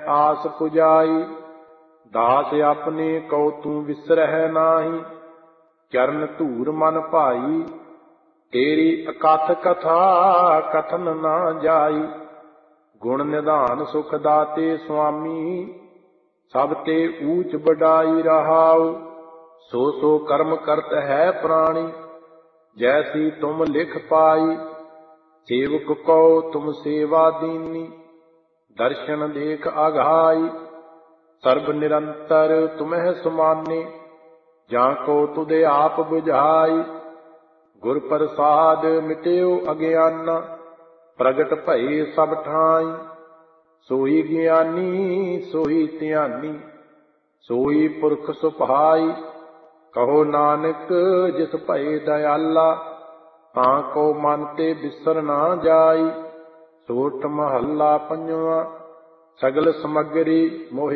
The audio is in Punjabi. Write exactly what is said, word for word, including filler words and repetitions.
ਆਸ ਪੁਜਾਈ। ਦਾਸ ਆਪਣੇ ਕਉ ਤੂੰ ਵਿਸਰਹਿ ਨਾਹੀ, ਚਰਨ ਧੂਰ ਮਨ ਭਾਈ। ਤੇਰੀ ਅਕਥ ਕਥਾ ਕਥਨ ਨਾ ਜਾਈ, ਗੁਣ ਨਿਧਾਨ ਸੁਖ ਦਾਤੇ ਸੁਆਮੀ। ਸਭ ਤੇ ਊਚ ਬਡਾਈ ਰਹਾਉ, ਸੋ ਸੋ ਕਰਮ ਕਰਤ ਹੈ ਪ੍ਰਾਣੀ। ਜੈਸੀ ਤੁਮ ਲਿਖ ਪਾਈ, ਸੇਵਕ ਕਉ ਤੁਮ ਸੇਵਾ ਦੀਨੀ। ਦਰਸ਼ਨ ਦੇਖ ਆਘਾਈ, ਸਰਬ ਨਿਰੰਤਰ ਤੁਮਹਿ ਸਮਾਨੇ। ਜਾਂ ਕੋ ਤੁਧੇ ਆਪ ਬੁਝਾਈ, ਗੁਰ ਪ੍ਰਸਾਦ ਮਿਟਿਓ ਅਗਿਆਨਾ। ਪ੍ਰਗਟ ਭਏ ਸਭ ਠਾਈ, ਸੋਈ ਗਿਆਨੀ ਸੋਈ ਧਿਆਨੀ। ਸੋਈ ਪੁਰਖ ਸੁਭਾਈ, ਕਹੋ ਨਾਨਕ ਜਿਸ ਭਏ ਦਇਆਲਾ। ਤਾਂ ਕੋ ਮਨ ਤੇ ਬਿਸਰ ਨਾ ਜਾਈ। ਸੋਠ ਮਹੱਲਾ ਪੰਜਵਾਂ। ਸਗਲ ਸਮੱਗਰੀ ਮੋਹਿ